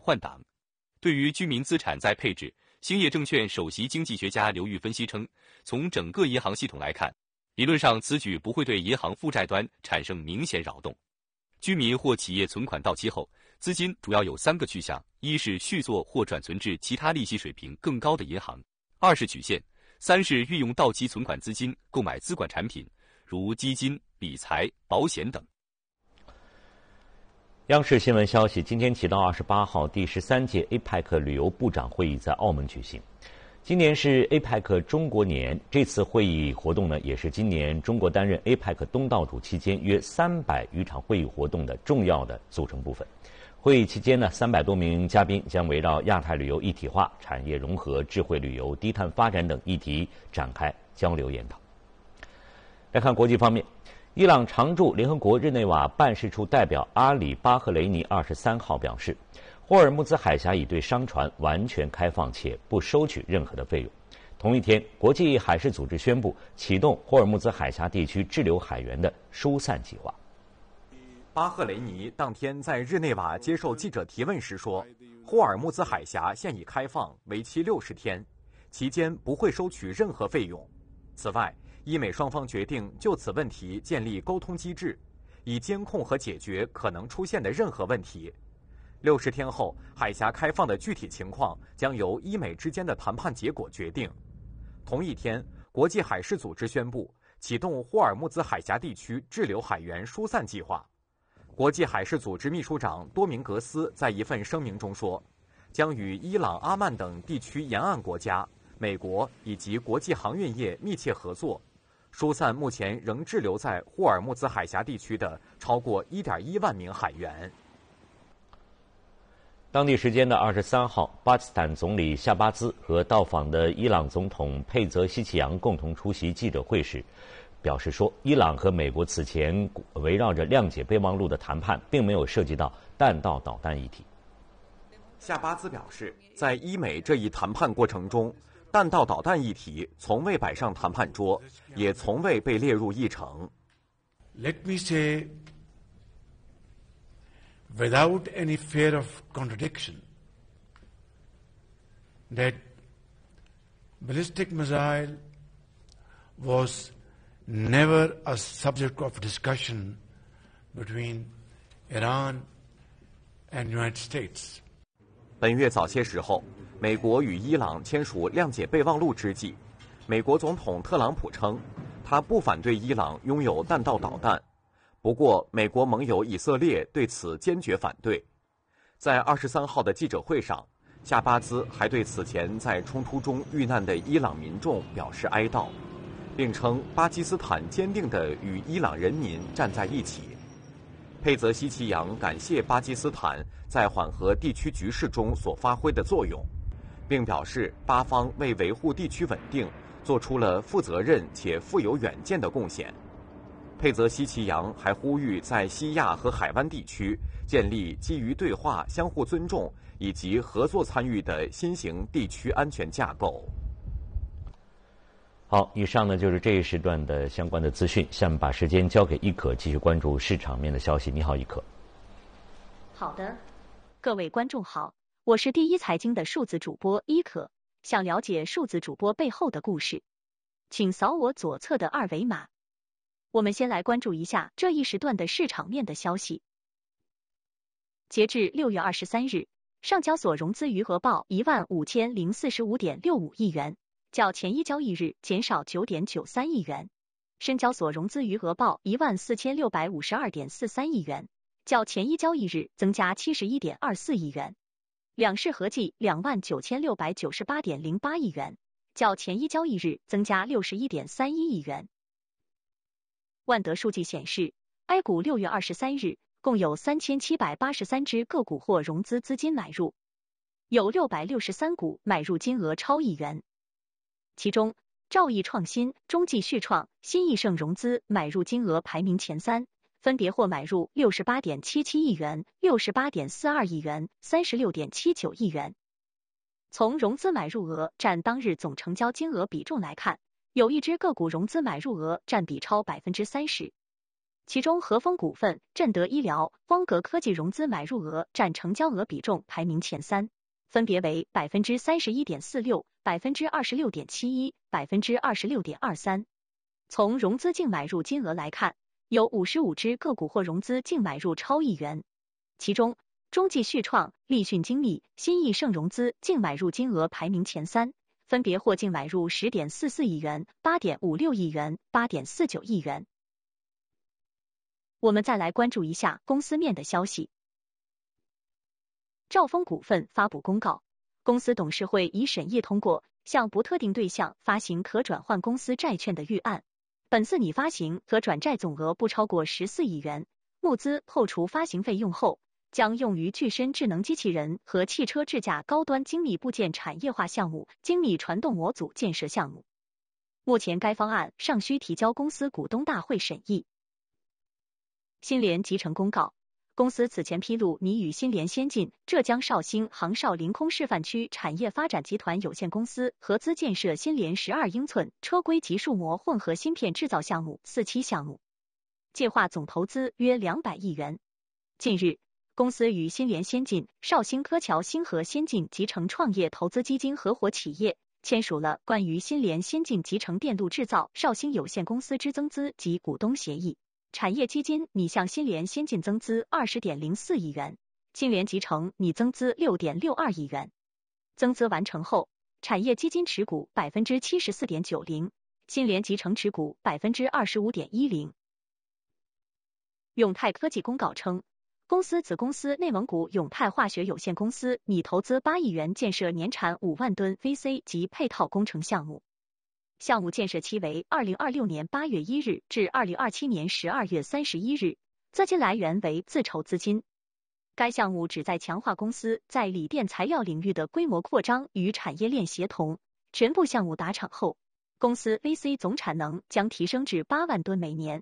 换挡。对于居民资产再配置，兴业证券首席经济学家刘玉分析称，从整个银行系统来看，理论上此举不会对银行负债端产生明显扰动。居民或企业存款到期后，资金主要有3个去向：一是续作或转存至其他利息水平更高的银行；2是取现；3是运用到期存款资金购买资管产品，如基金、理财、保险等。 央视新闻消息，今天起到28号，第13届 APEC 旅游部长会议在澳门举行。今年是 APEC 中国年，这次会议活动呢，也是今年中国担任 APEC 东道主期间约300余场会议活动的重要的组成部分。会议期间呢，300多名嘉宾将围绕亚太旅游一体化、产业融合、智慧旅游、低碳发展等议题展开交流研讨。来看国际方面，伊朗常驻联合国日内瓦办事处代表阿里巴赫雷尼23号表示，霍尔木兹海峡已对商船完全开放且不收取任何的费用。同一天，国际海事组织宣布启动霍尔木兹海峡地区滞留海员的疏散计划。 巴赫雷尼当天在日内瓦接受记者提问时说，霍尔木兹海峡现已开放，为期60天，期间不会收取任何费用。此外，伊美双方决定就此问题建立沟通机制，以监控和解决可能出现的任何问题。60天后，海峡开放的具体情况将由伊美之间的谈判结果决定。同一天，国际海事组织宣布启动霍尔木兹海峡地区滞留海员疏散计划。国际海事组织秘书长多明格斯在一份声明中说，将与伊朗、阿曼等地区沿岸国家、美国以及国际航运业密切合作，疏散目前仍滞留在霍尔木兹海峡地区的超过1.1万名海员。 当地时间的23号，巴基斯坦总理夏巴兹和到访的伊朗总统佩泽希奇扬共同出席记者会时，表示说，伊朗和美国此前围绕着谅解备忘录的谈判，并没有涉及到弹道导弹议题。 夏巴兹表示，在伊美这一谈判过程中，弹道导弹议题从未摆上谈判桌，也从未被列入议程。 Let me say, without any fear of contradiction, that ballistic missile was never a subject of discussion between Iran and United States. 本月早些时候，美国与伊朗签署谅解备忘录之际，美国总统特朗普称，他不反对伊朗拥有弹道导弹。不过，美国盟友以色列对此坚决反对。在23号的记者会上，夏巴兹还对此前在冲突中遇难的伊朗民众表示哀悼，并称巴基斯坦坚定地与伊朗人民站在一起。佩泽希奇扬感谢巴基斯坦在缓和地区局势中所发挥的作用，并表示巴方为维护地区稳定做出了负责任且富有远见的贡献。佩泽希奇扬还呼吁在西亚和海湾地区建立基于对话、相互尊重以及合作参与的新型地区安全架构。 好，以上呢就是这一时段的相关的资讯。下面把时间交给一可，继续关注市场面的消息。你好，一可。 好的，各位观众好，我是第一财经的数字主播一可。想了解数字主播背后的故事，请扫我左侧的2维码。我们先来关注一下这一时段的市场面的消息。截至6月23日，上交所融资余额报15045.65亿元。较前一交易日减少9.93亿元，深交所融资余额报14652.43亿元，较前一交易日增加71.24亿元，两市合计29698.08亿元，较前一交易日增加61.31亿元。万德数据显示 ，A 股6月23日共有3783只个股或融资资金买入，有663股买入金额超亿元。其中，兆易创新、中继续创、新易盛融资买入金额排名前3，分别获买入68.77亿元、68.42亿元、36.79亿元。从融资买入额占当日总成交金额比重来看，有一只个股融资买入额占比超30%。 其中和风股份、正德医疗、光格科技融资买入额占成交额比重排名前3，分别为 31.46%、26.71%、26.23%。从融资净买入金额来看，有55只个股或融资净买入超1亿元，其中中继续创、立讯精密、新易盛融资净买入金额排名前3，分别获净买入 10.44 亿元、8.56亿元、8.49亿元。我们再来关注一下公司面的消息。兆丰股份发布公告，公司董事会已审议通过向不特定对象发行可转换公司债券的预案，本次拟发行可转债总额不超过14亿元，募资扣除发行费用后，将用于具身智能机器人和汽车智驾高端精密部件产业化项目、精密传动模组建设项目。目前该方案尚需提交公司股东大会审议。新联集成公告，公司此前披露拟与新联先进、浙江绍兴杭绍临空示范区产业发展集团有限公司合资建设新联12英寸车规级数模混合芯片制造项目4期项目，计划总投资约200亿元。近日，公司与新联先进、绍兴柯桥星河先进集成创业投资基金合伙企业签署了关于新联先进集成电路制造绍兴有限公司之增资及股东协议。产业基金拟向新联先进增资 20.04 亿元，新联集成拟增资 6.62 亿元。增资完成后，产业基金持股 74.90%， 新联集成持股 25.10%。永泰科技公告称，公司子公司内蒙古永泰化学有限公司拟投资8亿元建设年产5万吨 VC 及配套工程项目。项目建设期为2026年8月1日至2027年12月31日，资金来源为自筹资金。该项目旨在强化公司在锂电材料领域的规模扩张与产业链协同。全部项目达场后，公司 VC 总产能将提升至8万吨每年。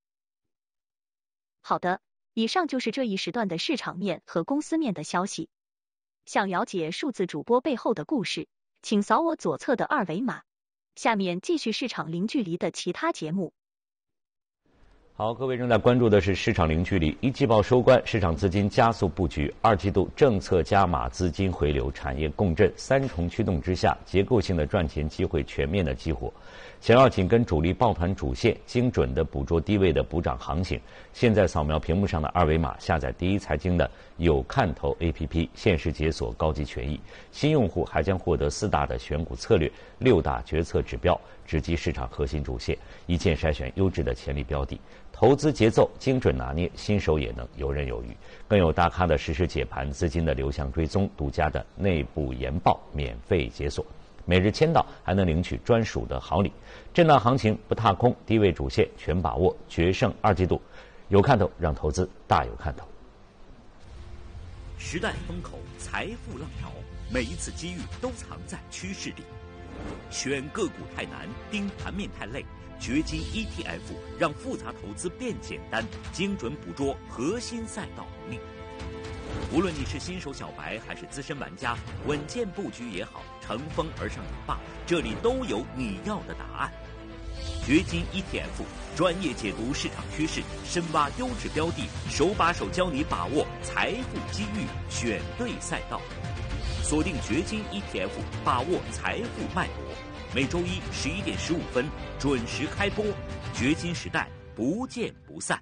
好的，以上就是这一时段的市场面和公司面的消息。想了解数字主播背后的故事，请扫我左侧的2维码。下面继续市场零距离的其他节目。 好，各位正在关注的是市场零距离。一季报收官，市场资金加速布局，2季度政策加码、资金回流、产业共振3重驱动之下，结构性的赚钱机会全面的激活。想要紧跟主力抱团主线，精准的捕捉低位的补涨行情，现在扫描屏幕上的2维码，下载第一财经的有看头 APP， 限时解锁高级权益。新用户还将获得4大的选股策略、6大决策指标，直击市场核心主线，一键筛选优质的潜力标的。投资节奏精准拿捏，新手也能游刃有余。更有大咖的实时解盘、资金的流向追踪、独家的内部研报免费解锁。每日签到还能领取专属的好礼。震荡行情不踏空，低位主线全把握，决胜2季度。有看头，让投资大有看头。 时代风口，财富浪潮，每一次机遇都藏在趋势里。选个股太难，盯盘面太累。掘金 ETF 让复杂投资变简单，精准捕捉核心赛道能力。无论你是新手小白还是资深玩家，稳健布局也好，乘风而上也罢，这里都有你要的答案。掘金 ETF 专业解读市场趋势，深挖优质标的，手把手教你把握财富机遇，选对赛道。锁定掘金 ETF， 把握财富脉搏。每周一11点15分准时开播，掘金时代不见不散。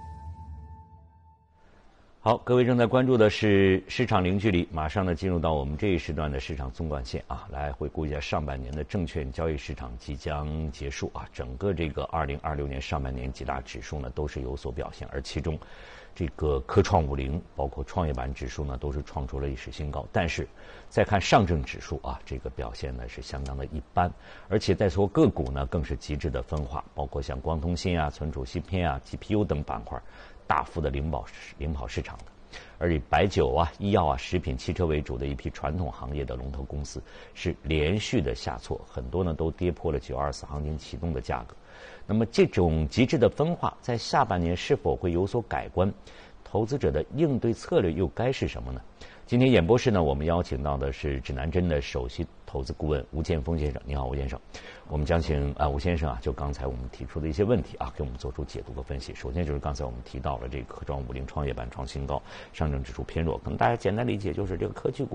好，各位正在关注的是市场零距离，马上呢进入到我们这一时段的市场纵贯线啊，来回顾一下上半年的证券交易市场即将结束啊，整个这个2026年上半年几大指数呢都是有所表现，而其中这个科创50包括创业板指数呢都是创出了历史新高，但是再看上证指数啊，这个表现呢是相当的一般，而且再说个股呢更是极致的分化，包括像光通信啊、存储芯片啊、GPU 等板块大幅的领跑市场的。而以白酒啊、医药啊、食品、汽车为主的一批传统行业的龙头公司是连续的下挫，很多呢都跌破了924行情启动的价格。那么这种极致的分化在下半年是否会有所改观？投资者的应对策略又该是什么呢？ 今天演播室呢，我们邀请到的是指南针的首席投资顾问吴建峰先生。你好，吴先生。我们将请吴先生就刚才我们提出的一些问题给我们做出解读和分析。首先就是刚才我们提到了这个科创50创业板创新高，上证指数偏弱，可能大家简单理解就是这个科技股